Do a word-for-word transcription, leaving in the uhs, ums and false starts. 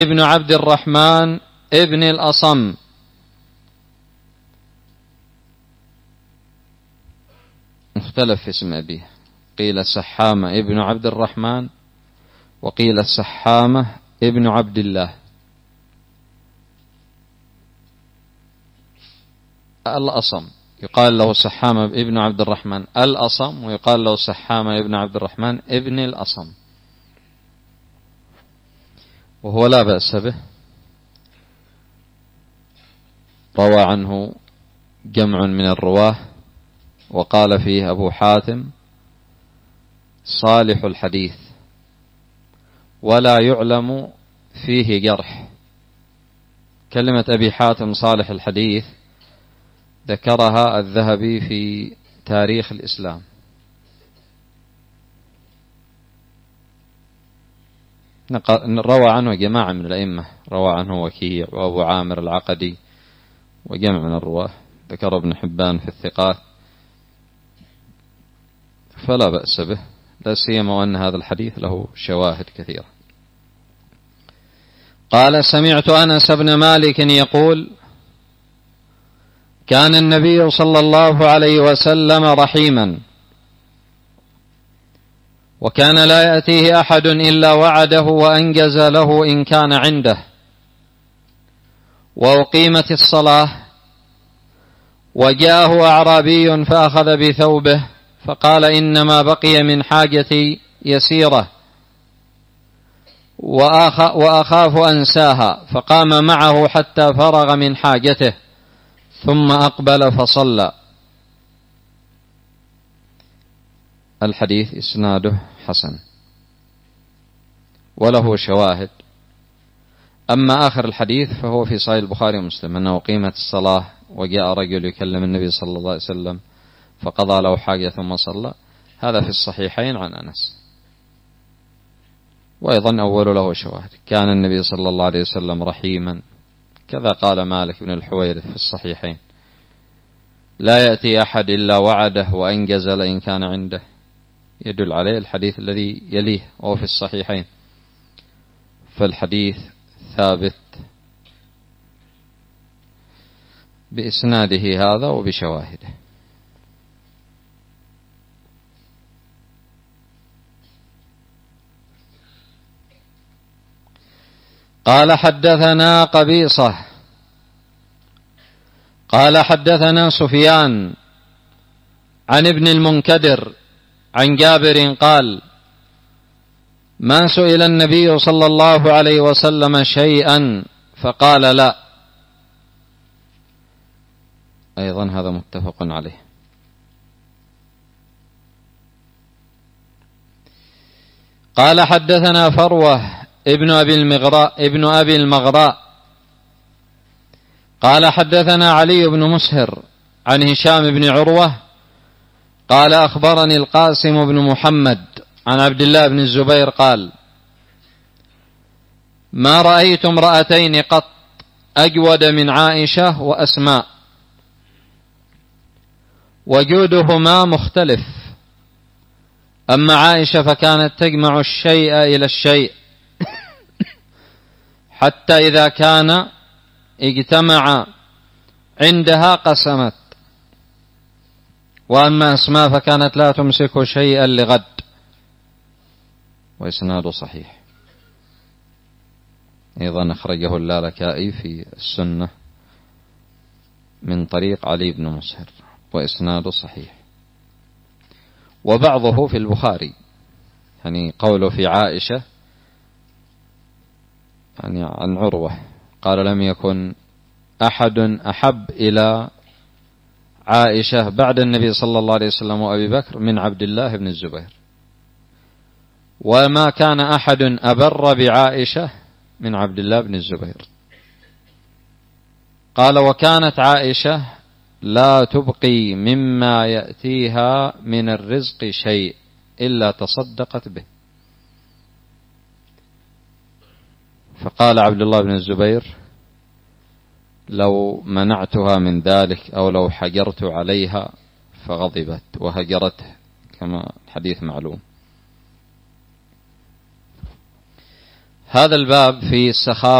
ابن عبد الرحمن ابن الأصم. مختلف في اسم أبيه، قيل سحامة ابن عبد الرحمن وقيل سحامة ابن عبد الله. الأصم يقال له سحامة ابن عبد الرحمن الأصم، ويقال له سحامة ابن عبد الرحمن ابن الأصم، وهو لا بأس به، روى عنه جمع من الرواه، وقال فيه أبو حاتم صالح الحديث ولا يعلم فيه جرح. كلمة أبي حاتم صالح الحديث ذكرها الذهبي في تاريخ الإسلام. روى عنه جماعة من الأئمة، روى عنه وكيع وأبو عامر العقدي وجمع من الرواه، ذكر ابن حبان في الثقات، فلا بأس به، لا سيما وأن هذا الحديث له شواهد كثيرة. قال سمعت أنس بن مالك يقول كان النبي صلى الله عليه وسلم رحيما، وكان لا يأتيه أحد إلا وعده وأنجز له إن كان عنده، وأقيمت الصلاة وجاءه أعرابي فأخذ بثوبه فقال إنما بقي من حاجتي يسيرة وأخاف أنساها، فقام معه حتى فرغ من حاجته ثم أقبل فصلى. الحديث إسناده حسن وله شواهد. أما آخر الحديث فهو في صحيح البخاري ومسلم أنه قيمت الصلاة وجاء رجل يكلم النبي صلى الله عليه وسلم فقضى له حاجة ثم صلى، هذا في الصحيحين عن أنس، وأيضا أول له شواهد. كان النبي صلى الله عليه وسلم رحيما، كذا قال مالك بن الحويرث في الصحيحين، لا يأتي أحد إلا وعده وأنجز لئن كان عنده، يدل عليه الحديث الذي يليه وهو في الصحيحين، فالحديث ثابت بإسناده هذا وبشواهده. قال حدثنا قبيصة قال حدثنا سفيان عن ابن المنكدر عن جابر قال ما سئل النبي صلى الله عليه وسلم شيئا فقال لا. أيضا هذا متفق عليه. قال حدثنا فروة ابن أبي المغراء ابن أبي المغراء قال حدثنا علي بن مسهر عن هشام بن عروة قال أخبرني القاسم بن محمد عن عبد الله بن الزبير قال ما رأيت امرأتين قط أجود من عائشة وأسماء، وجودهما مختلف، أما عائشة فكانت تجمع الشيء إلى الشيء حتى إذا كان اجتمع عندها قسمت، وأما أسماء فكانت لا تمسك شيئا لغد. وإسناد صحيح، أيضا أخرجه اللالكائي في السنة من طريق علي بن مسهر، وإسناد صحيح. وبعضه في البخاري، يعني قوله في عائشة يعني عن عروة قال لم يكن أحد أحب إلى عائشة بعد النبي صلى الله عليه وسلم وأبي بكر من عبد الله بن الزبير، وما كان أحد أبر بعائشة من عبد الله بن الزبير. قال وكانت عائشة لا تبقي مما يأتيها من الرزق شيء إلا تصدقت به. فقال عبد الله بن الزبير لو منعتها من ذلك أو لو حجرت عليها فغضبت وهجرته، كما الحديث معلوم. هذا الباب في السخاوة